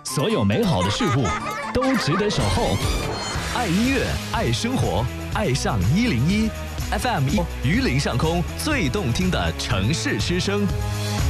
所有美好的事物都值得守候。爱音乐，爱生活，爱上101 FM 1，榆林上空最动听的城市之声。